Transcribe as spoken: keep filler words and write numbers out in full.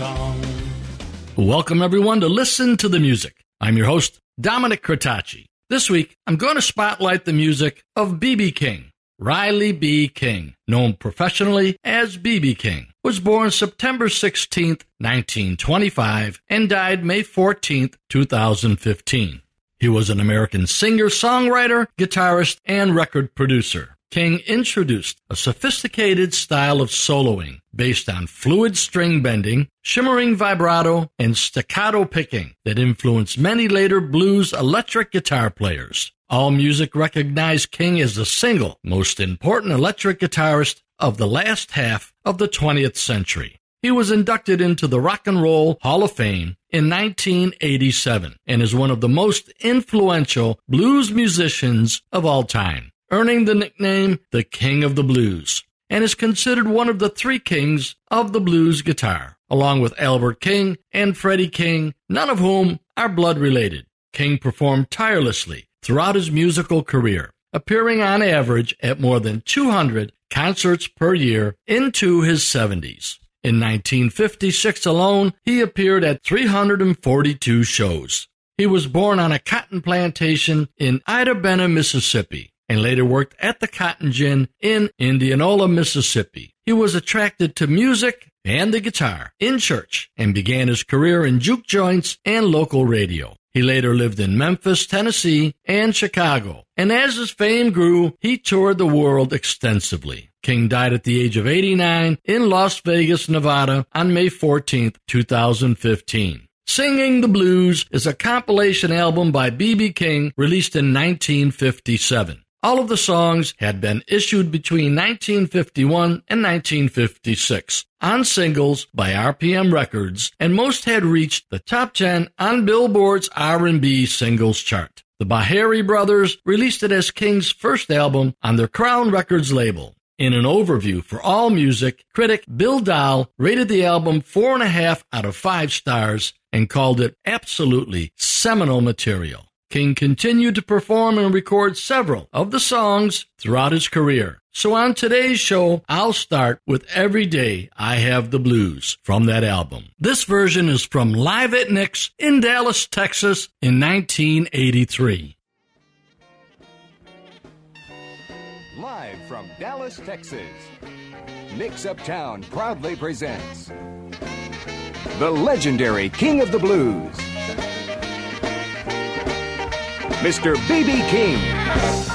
song. Welcome, everyone, to Listen to the Music. I'm your host, Dominic Curtacci. This week, I'm going to spotlight the music of B B. King. Riley B. King, known professionally as B B. King, was born September sixteenth, nineteen twenty-five, and died May fourteenth, two thousand fifteen. He was an American singer, songwriter, guitarist, and record producer. King introduced a sophisticated style of soloing based on fluid string bending, shimmering vibrato, and staccato picking that influenced many later blues electric guitar players. AllMusic recognized King as the single most important electric guitarist of the last half of the twentieth century. He was inducted into the Rock and Roll Hall of Fame in nineteen eighty-seven and is one of the most influential blues musicians of all time, earning the nickname the King of the Blues, and is considered one of the three kings of the blues guitar, along with Albert King and Freddie King, none of whom are blood related. King performed tirelessly throughout his musical career, appearing on average at more than two hundred concerts per year into his seventies. In nineteen fifty-six alone, he appeared at three hundred forty-two shows. He was born on a cotton plantation in Ida Bena, Mississippi, and later worked at the Cotton Gin in Indianola, Mississippi. He was attracted to music and the guitar in church and began his career in juke joints and local radio. He later lived in Memphis, Tennessee, and Chicago, and as his fame grew, he toured the world extensively. King died at the age of eighty-nine in Las Vegas, Nevada on May fourteenth, two thousand fifteen. Singing the Blues is a compilation album by B B. King released in nineteen fifty-seven. All of the songs had been issued between nineteen fifty-one and nineteen fifty-six on singles by R P M Records, and most had reached the top ten on Billboard's R and B singles chart. The Bahari Brothers released it as King's first album on their Crown Records label. In an overview for AllMusic, critic Bill Dahl rated the album four and a half out of five stars and called it absolutely seminal material. King continued to perform and record several of the songs throughout his career. So on today's show, I'll start with Every Day I Have the Blues from that album. This version is from Live at Nick's in Dallas, Texas in nineteen eighty-three. Live from Dallas, Texas, Nick's Uptown proudly presents the legendary King of the Blues, Mister B B. King.